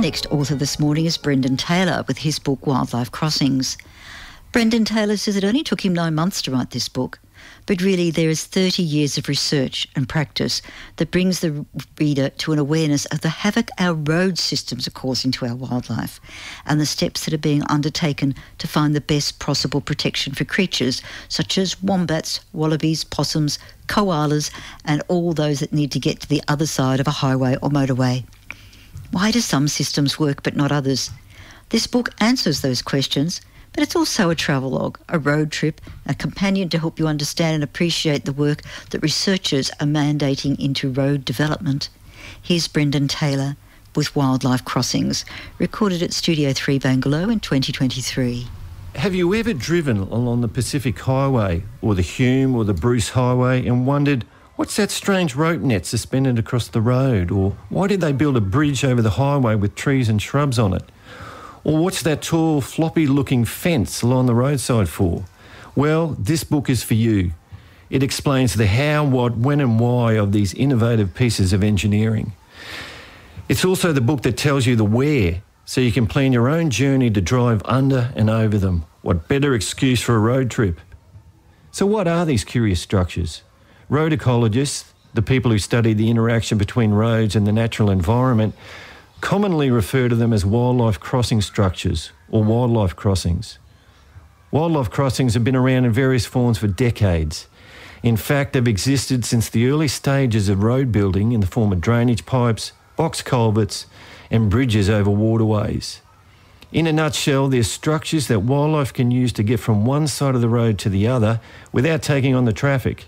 next author this morning is Brendan Taylor with his book Wildlife Crossings. Brendan Taylor says it only took him 9 months to write this book, but really there is 30 years of research and practice that brings the reader to an awareness of the havoc our road systems are causing to our wildlife and the steps that are being undertaken to find the best possible protection for creatures such as wombats, wallabies, possums, koalas and all those that need to get to the other side of a highway or motorway. Why do some systems work but not others? This book answers those questions, but it's also a travelogue, a road trip, a companion to help you understand and appreciate the work that researchers are mandating into road development. Here's Brendan Taylor with Wildlife Crossings, recorded at Studio 3 Bangalow in 2023. Have you ever driven along the Pacific Highway or the Hume or the Bruce Highway and wondered, what's that strange rope net suspended across the road? Or why did they build a bridge over the highway with trees and shrubs on it? Or what's that tall, floppy-looking fence along the roadside for? Well, this book is for you. It explains the how, what, when and why of these innovative pieces of engineering. It's also the book that tells you the where, so you can plan your own journey to drive under and over them. What better excuse for a road trip? So what are these curious structures? Road ecologists, the people who study the interaction between roads and the natural environment, commonly refer to them as wildlife crossing structures or wildlife crossings. Wildlife crossings have been around in various forms for decades. In fact, they've existed since the early stages of road building in the form of drainage pipes, box culverts and bridges over waterways. In a nutshell, they're structures that wildlife can use to get from one side of the road to the other without taking on the traffic.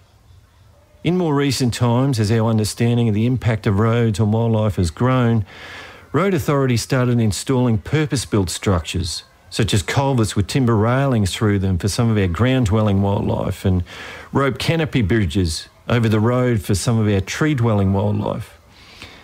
In more recent times, as our understanding of the impact of roads on wildlife has grown, road authorities started installing purpose-built structures, such as culverts with timber railings through them for some of our ground-dwelling wildlife and rope canopy bridges over the road for some of our tree-dwelling wildlife.